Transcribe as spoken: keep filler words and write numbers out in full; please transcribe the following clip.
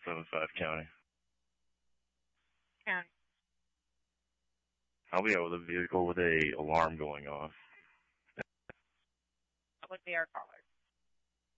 seven five county. County. I'll be out with a vehicle with a alarm going off. That would be our caller.